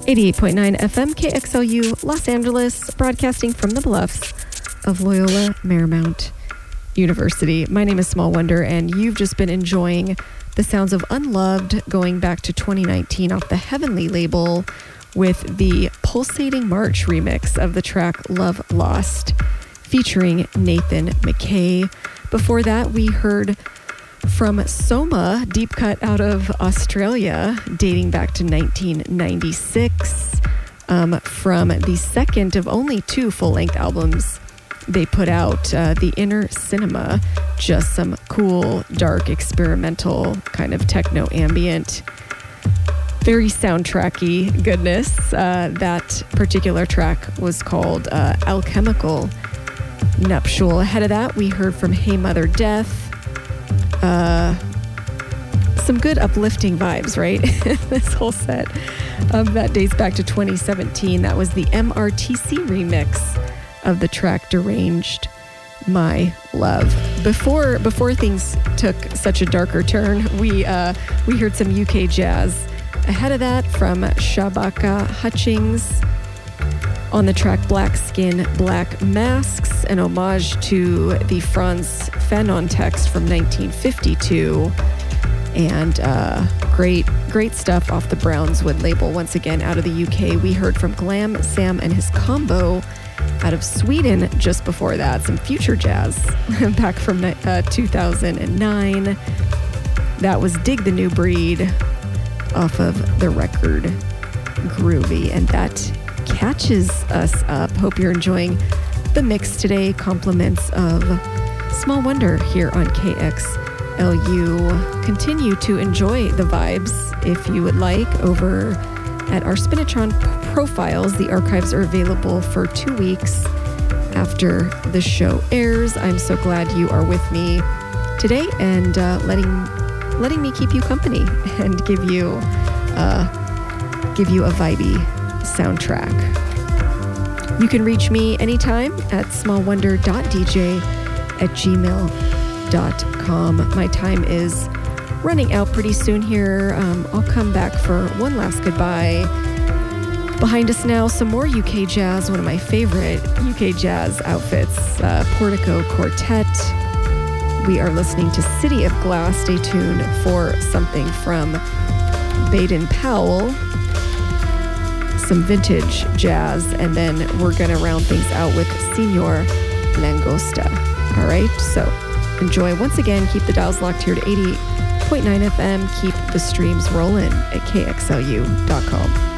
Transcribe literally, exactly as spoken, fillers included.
eighty-eight point nine F M K X L U Los Angeles, broadcasting from the bluffs of Loyola Marymount University. My name is Small Wonder, and you've just been enjoying the sounds of Unloved going back to twenty nineteen off the Heavenly label with the Pulsating March remix of the track Love Lost featuring Nathan McKay. Before that, we heard from Soma, deep cut out of Australia, dating back to nineteen ninety-six, um, from the second of only two full-length albums they put out, uh, The Inner Cinema, just some cool, dark, experimental, kind of techno ambient, very soundtracky goodness. Uh, that particular track was called uh, Alchemical Nuptial. Ahead of that, we heard from Hey Mother Death. Uh, some good uplifting vibes, right? This whole set. Um, that dates back to twenty seventeen. That was the M R T C remix of the track Deranged My Love. Before before things took such a darker turn, we uh, we heard some U K jazz. Ahead of that, from Shabaka Hutchings on the track Black Skin, Black Masks, an homage to the Franz Fanon text from nineteen fifty-two. And uh, great, great stuff off the Brownswood label. Once again, out of the U K, we heard from Glam Sam and his combo out of Sweden. Just before that, some future jazz back from uh, two thousand nine. That was Dig the New Breed off of the record Groovy. And that catches us up. Hope you're enjoying the mix today. Compliments of Small Wonder here on K X L U. Continue to enjoy the vibes if you would like over at our Spinatron profiles. The archives are available for two weeks after the show airs. I'm so glad you are with me today and uh, letting letting me keep you company and give you uh, give you a vibey soundtrack. You can reach me anytime at smallwonder dot d j at gmail dot com. My time is running out pretty soon here. Um, I'll come back for one last goodbye. Behind us now, some more U K jazz, one of my favorite U K jazz outfits, uh, Portico Quartet. We are listening to City of Glass. Stay tuned for something from Baden Powell, some vintage jazz, and then we're going to round things out with Senor Langosta. All right, so enjoy. Once again, keep the dials locked here to eighty-eight point nine F M. Keep the streams rolling at K X L U dot com.